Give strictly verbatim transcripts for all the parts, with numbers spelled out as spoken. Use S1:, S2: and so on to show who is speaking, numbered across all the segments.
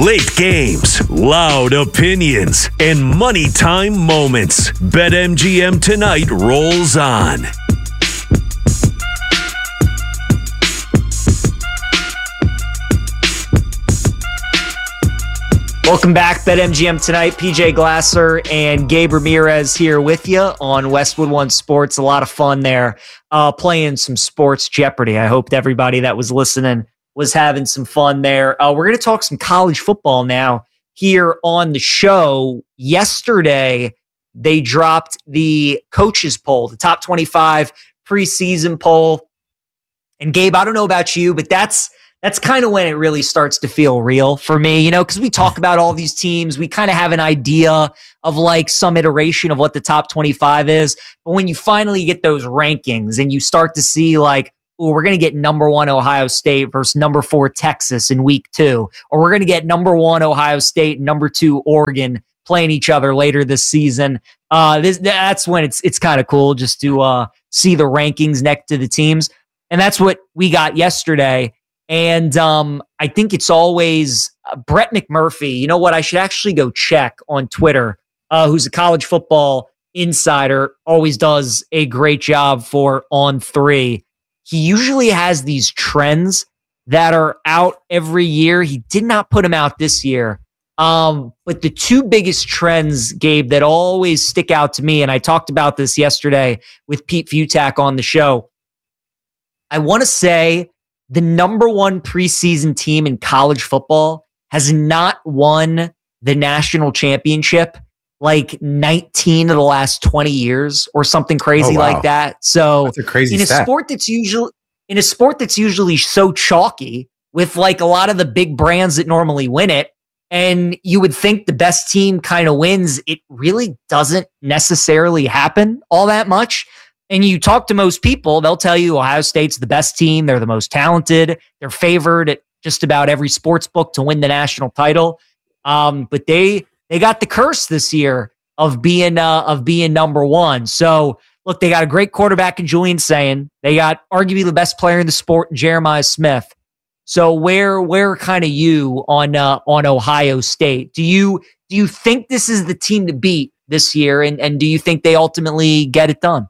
S1: Late games, loud opinions, and money time moments. BetMGM Tonight rolls on.
S2: Welcome back, BetMGM Tonight. P J Glasser and Gabe Ramirez here with you on Westwood One Sports. A lot of fun there, uh, playing some sports Jeopardy. I hoped everybody that was listening was having some fun there. Uh, we're going to talk some college football now here on the show. Yesterday, they dropped the coaches poll, the top twenty-five preseason poll. And Gabe, I don't know about you, but that's That's kind of when it really starts to feel real for me, you know, because we talk about all these teams. We kind of have an idea of like some iteration of what the top twenty-five is. But when you finally get those rankings and you start to see like, oh, we're going to get number one Ohio State versus number four Texas in week two, or we're going to get number one Ohio State and number two Oregon playing each other later this season. Uh, this, that's when it's it's kind of cool just to uh, see the rankings next to the teams. And that's what we got yesterday. And um, I think it's always uh, Brett McMurphy. You know what? I should actually go check on Twitter, uh, who's a college football insider, always does a great job for On Three. He usually has these trends that are out every year. He did not put them out this year. Um, but the two biggest trends, Gabe, that always stick out to me, and I talked about this yesterday with Pete Futak on the show. I want to say the number one preseason team in college football has not won the national championship like nineteen of the last twenty years or something crazy oh, wow. like that. So
S3: that's a crazy
S2: in a
S3: stat.
S2: sport that's usually in a sport that's usually so chalky with like a lot of the big brands that normally win it, and you would think the best team kind of wins, it really doesn't necessarily happen all that much. And you talk to most people, they'll tell you Ohio State's the best team. They're the most talented. They're favored at just about every sports book to win the national title. Um, but they they got the curse this year of being uh, of being number one. So look, they got a great quarterback in Julian Sayin. They got arguably the best player in the sport, Jeremiah Smith. So where where kind of you on uh, on Ohio State? Do you do you think this is the team to beat this year, and and do you think they ultimately get it done?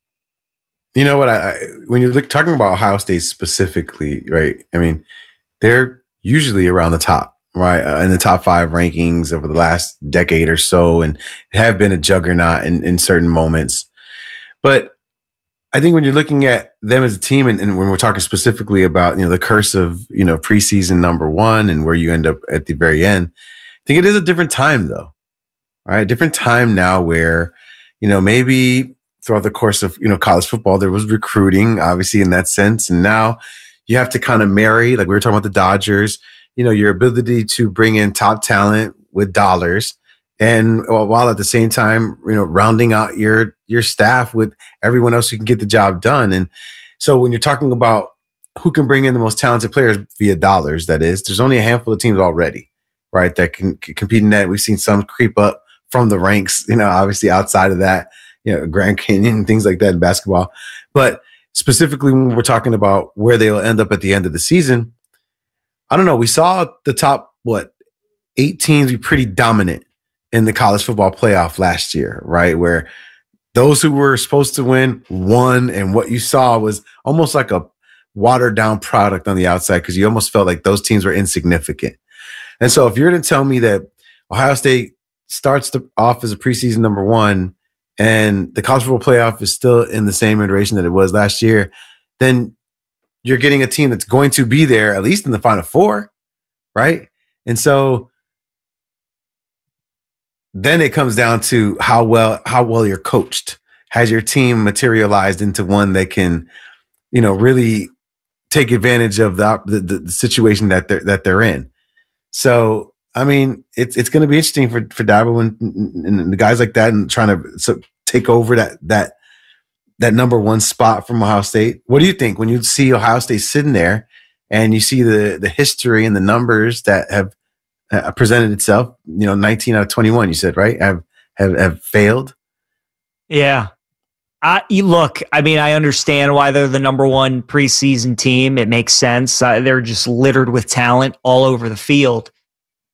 S3: You know what? I, I when you're look, talking about Ohio State specifically, right? I mean, they're usually around the top, right, uh, in the top five rankings over the last decade or so, and have been a juggernaut in, in certain moments. But I think when you're looking at them as a team, and, and when we're talking specifically about you know the curse of you know preseason number one and where you end up at the very end, I think it is a different time though, all right? A different time now where you know maybe throughout the course of, you know, college football, there was recruiting, obviously, in that sense. And now you have to kind of marry, like we were talking about the Dodgers, you know, your ability to bring in top talent with dollars. And while at the same time, you know, rounding out your, your staff with everyone else who can get the job done. And so when you're talking about who can bring in the most talented players via dollars, that is, there's only a handful of teams already, right, that can, can compete in that. We've seen some creep up from the ranks, you know, obviously outside of that. You know, Grand Canyon and things like that in basketball. But specifically when we're talking about where they'll end up at the end of the season, I don't know. We saw the top, what, eight teams be pretty dominant in the college football playoff last year, right? Where those who were supposed to win won, and what you saw was almost like a watered down product on the outside because you almost felt like those teams were insignificant. And so if you're going to tell me that Ohio State starts to, off as a preseason number one, and the college football playoff is still in the same iteration that it was last year, then you're getting a team that's going to be there at least in the Final Four, right? And so then it comes down to how well how well you're coached. Has your team materialized into one that can, you know, really take advantage of the the, the situation that they're that they're in? So. I mean, it's it's going to be interesting for for Dabo and, and the guys like that, and trying to so, take over that that that number one spot from Ohio State. What do you think when you see Ohio State sitting there and you see the the history and the numbers that have uh, presented itself? You know, nineteen out of twenty-one. You said, right? Have have have failed.
S2: Yeah. I, you look, I mean, I understand why they're the number one preseason team. It makes sense. Uh, they're just littered with talent all over the field.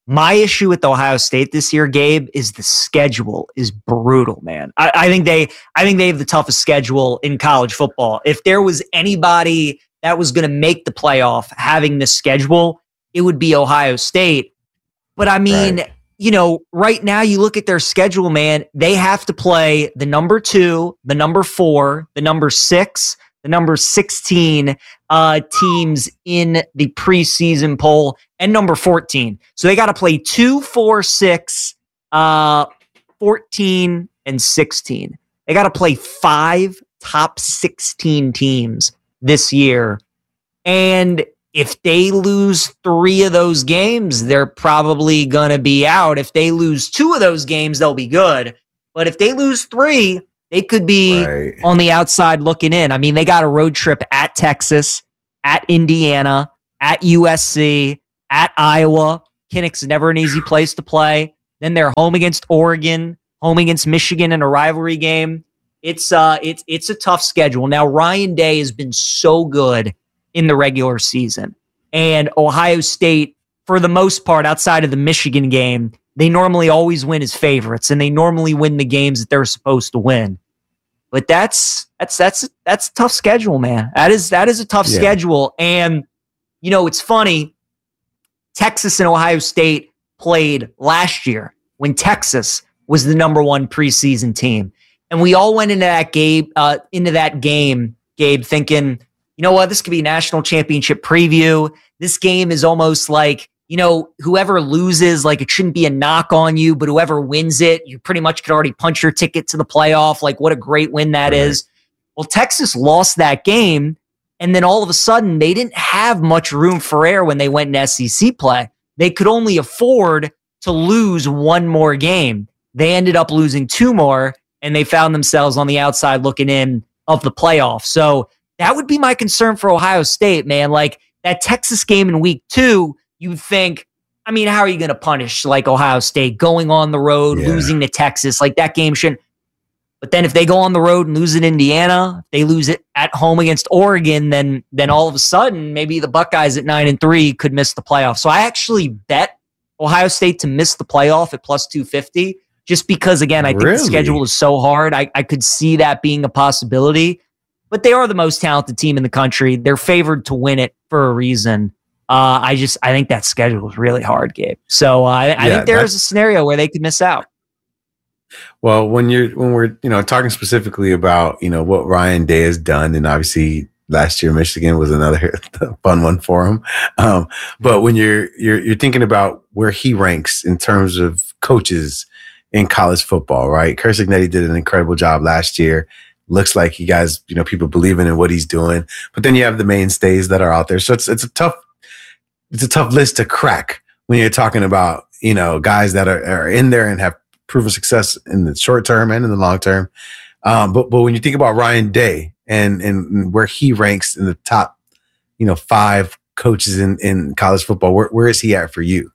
S2: My issue with Ohio State this year, Gabe, is the schedule is brutal, man. I, I think they I think they have the toughest schedule in college football. If there was anybody that was going to make the playoff having this schedule, it would be Ohio State. But I mean, right. you know, right now you look at their schedule, man, they have to play the number two, the number four, the number six, the number sixteen uh, teams in the preseason poll, and number fourteen. So they got to play two, four, six, uh, fourteen, and sixteen. They got to play five top sixteen teams this year. And if they lose three of those games, they're probably going to be out. If they lose two of those games, they'll be good. But if they lose three, they could be right. on the outside looking in. I mean, they got a road trip at Texas, at Indiana, at U S C, at Iowa. Kinnick's never an easy place to play. Then they're home against Oregon, home against Michigan in a rivalry game. It's uh, it's it's a tough schedule. Now, Ryan Day has been so good in the regular season. And Ohio State, for the most part, outside of the Michigan game, they normally always win as favorites, and they normally win the games that they're supposed to win. But that's that's that's that's a tough schedule, man. That is that is a tough yeah. schedule. And you know, it's funny. Texas and Ohio State played last year when Texas was the number one preseason team, and we all went into that game uh, into that game, Gabe, thinking, you know what, this could be a national championship preview. This game is almost like, you know, whoever loses, like, it shouldn't be a knock on you, but whoever wins it, you pretty much could already punch your ticket to the playoff. Like, what a great win that right. is. Well, Texas lost that game, and then all of a sudden, they didn't have much room for error when they went in S E C play. They could only afford to lose one more game. They ended up losing two more, and they found themselves on the outside looking in of the playoff. So that would be my concern for Ohio State, man. Like, that Texas game in week two, you think, I mean, how are you going to punish, like, Ohio State going on the road, yeah. losing to Texas? Like, that game shouldn't. But then if they go on the road and lose in Indiana, if they lose it at home against Oregon, then then all of a sudden, maybe the Buckeyes at nine and three could miss the playoff. So I actually bet Ohio State to miss the playoff at plus two fifty, just because, again, I think really? the schedule is so hard. I, I could see that being a possibility. But they are the most talented team in the country. They're favored to win it for a reason. Uh, I just I think that schedule is really hard, Gabe. So uh, I, I yeah, think there's a scenario where they could miss out.
S3: Well, when you're when we're you know talking specifically about you know what Ryan Day has done, and obviously last year Michigan was another fun one for him. Um, but when you're you're you're thinking about where he ranks in terms of coaches in college football, right? Curt Cignetti did an incredible job last year. Looks like you guys, you know, people believing in what he's doing. But then you have the mainstays that are out there, so it's it's a tough it's a tough list to crack when you're talking about you know guys that are, are in there and have proven success in the short term and in the long term. Um, but but when you think about Ryan Day and and where he ranks in the top, you know, five coaches in, in college football, where where is he at for you?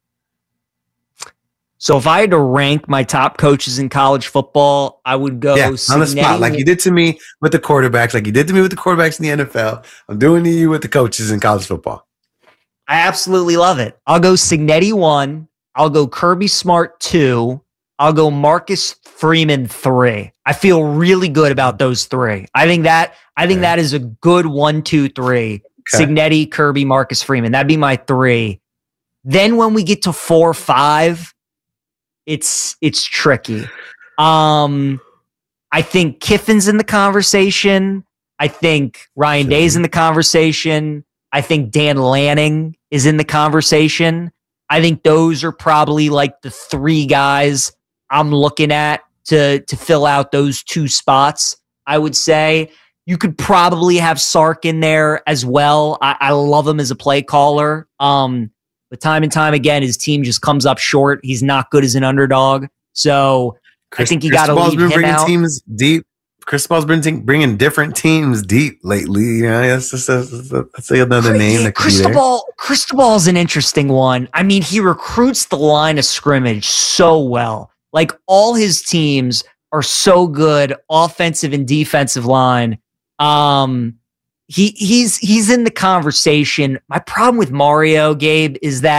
S2: So if I had to rank my top coaches in college football, I would go
S3: yeah, on the spot, like you did to me with the quarterbacks, like you did to me with the quarterbacks in the N F L. I'm doing to you with the coaches in college football.
S2: I absolutely love it. I'll go Cignetti one. I'll go Kirby Smart two. I'll go Marcus Freeman three. I feel really good about those three. I think that I think okay. that is a good one, two, three. Okay. Cignetti, Kirby, Marcus Freeman. That'd be my three. Then when we get to four, five, it's it's tricky. Um, I think Kiffin's in the conversation. I think Ryan Day's in the conversation. I think Dan Lanning is in the conversation. I think those are probably like the three guys I'm looking at to to fill out those two spots. I would say you could probably have Sark in there as well. I, I love him as a play caller. Um, but time and time again, his team just comes up short. He's not good as an underdog. So Chris, I think you got to leave
S3: been
S2: him
S3: bringing
S2: out.
S3: Teams deep. Cristobal's been bringing different teams deep lately. You know, that's, that's, that's, that's another name that could
S2: Cristobal, Cristobal is an interesting one. I mean, he recruits the line of scrimmage so well. Like, all his teams are so good, offensive and defensive line. Um, he he's he's in the conversation. My problem with Mario, Gabe, is that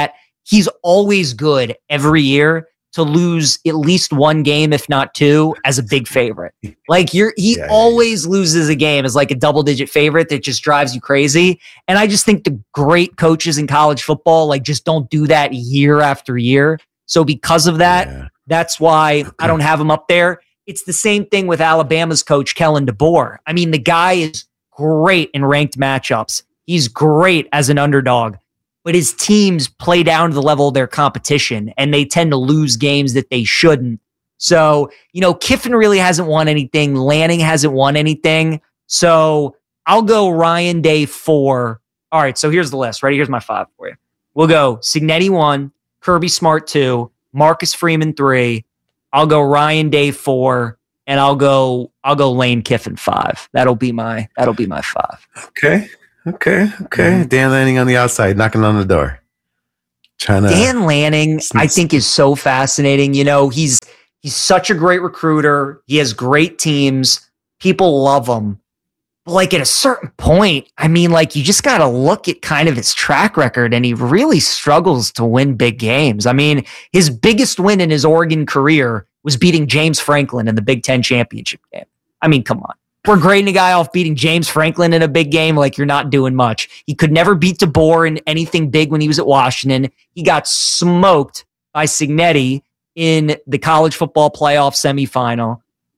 S2: he's always good every year to lose at least one game, if not two, as a big favorite. Like you're, he yeah, always yeah. loses a game as like a double digit favorite that just drives you crazy. And I just think the great coaches in college football, like just don't do that year after year. So because of that, yeah. that's why I don't have him up there. It's the same thing with Alabama's coach, Kellen DeBoer. I mean, the guy is great in ranked matchups. He's great as an underdog. But his teams play down to the level of their competition, and they tend to lose games that they shouldn't. So, you know, Kiffin really hasn't won anything. Lanning hasn't won anything. So I'll go Ryan Day four. All right, so here's the list. Ready? Here's my five for you. We'll go Cignetti one, Kirby Smart two, Marcus Freeman three. I'll go Ryan Day four, and I'll go I'll go Lane Kiffin five. That'll be my that'll be my five.
S3: Okay. Okay, okay. Mm-hmm. Dan Lanning on the outside, knocking on the door. Trying to
S2: Dan Lanning, I think, is so fascinating. You know, he's he's such a great recruiter. He has great teams. People love him. But like at a certain point, I mean, like you just got to look at kind of his track record, and he really struggles to win big games. I mean, his biggest win in his Oregon career was beating James Franklin in the Big Ten championship game. I mean, come on. We're grading a guy off beating James Franklin in a big game like you're not doing much. He could never beat DeBoer in anything big when he was at Washington. He got smoked by Cignetti in the college football playoff semifinal.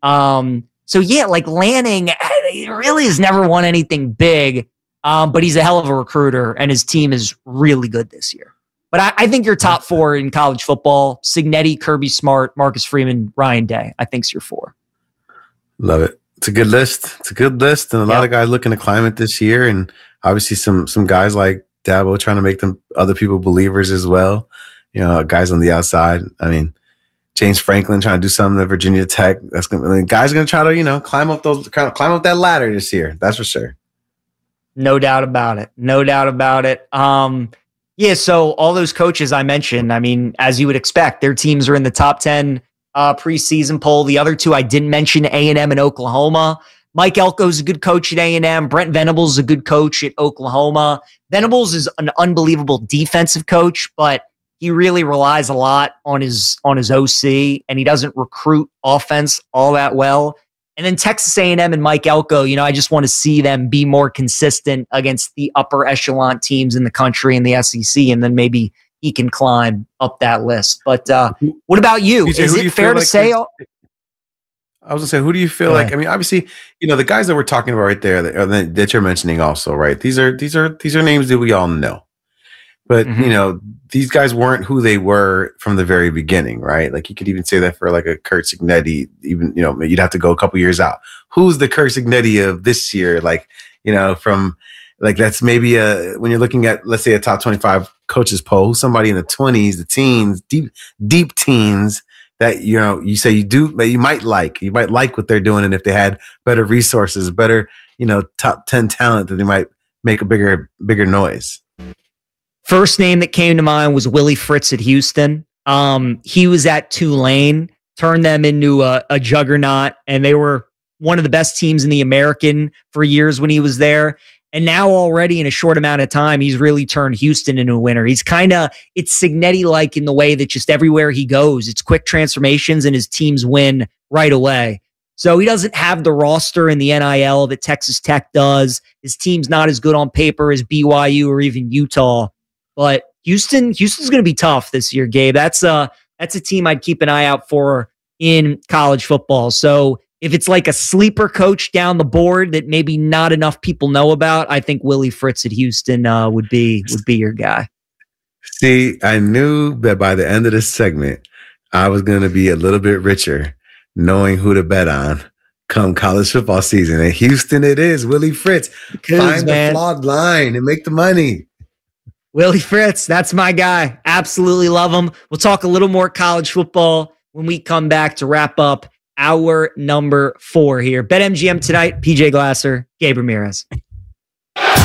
S2: Um, so, yeah, like Lanning he really has never won anything big, um, but he's a hell of a recruiter, and his team is really good this year. But I, I think your top four in college football, Cignetti, Kirby Smart, Marcus Freeman, Ryan Day, I think's your four.
S3: Love it. It's a good list. It's a good list, and a lot yep. of guys looking to climb it this year, and obviously some some guys like Dabo trying to make them other people believers as well. You know, guys on the outside. I mean, James Franklin trying to do something at Virginia Tech. That's gonna. I mean, guys are gonna try to you know climb up those kind of climb up that ladder this year. That's for sure.
S2: No doubt about it. No doubt about it. Um, yeah. So all those coaches I mentioned, I mean, as you would expect, their teams are in the top ten. Uh, preseason poll. The other two I didn't mention, A and M and Oklahoma. Mike Elko's a good coach at A and M. Brent Venables is a good coach at Oklahoma. Venables is an unbelievable defensive coach, but he really relies a lot on his on his O C, and he doesn't recruit offense all that well. And then Texas A and M and Mike Elko, you know, I just want to see them be more consistent against the upper echelon teams in the country and the S E C, and then maybe he can climb up that list. But uh, what about you?
S3: P J,
S2: is it fair to
S3: like
S2: say?
S3: All- I was gonna say, who do you feel like? I mean, obviously, you know, the guys that we're talking about right there that, that you're mentioning also, right? These are these are these are names that we all know, but mm-hmm. you know, these guys weren't who they were from the very beginning, right? Like you could even say that for like a Curt Cignetti. Even you know, you'd have to go a couple years out. Who's the Curt Cignetti of this year? Like you know, from like that's maybe a when you're looking at let's say a top twenty-five coaches poll, who's somebody in the twenties, the teens, deep deep teens that you know you say you do that you might like you might like what they're doing, and if they had better resources, better you know top ten talent, that they might make a bigger bigger noise.
S2: First name that came to mind was Willie Fritz at Houston. Um, he was at Tulane, turned them into a, a juggernaut, and they were one of the best teams in the American for years when he was there. And now already in a short amount of time, he's really turned Houston into a winner. He's kind of, it's Cignetti-like in the way that just everywhere he goes, it's quick transformations and his teams win right away. So he doesn't have the roster in the N I L that Texas Tech does. His team's not as good on paper as B Y U or even Utah. But Houston, Houston's going to be tough this year, Gabe. That's a, that's a team I'd keep an eye out for in college football. So if it's like a sleeper coach down the board that maybe not enough people know about, I think Willie Fritz at Houston uh, would be would be your guy.
S3: See, I knew that by the end of this segment, I was going to be a little bit richer, knowing who to bet on come college football season. And Houston, it is Willie Fritz.
S2: Because,
S3: Find
S2: man,
S3: the flawed line and make the money.
S2: Willie Fritz, that's my guy. Absolutely love him. We'll talk a little more college football when we come back to wrap up our number four here. BetMGM tonight, P J Glasser, Gabe Ramirez.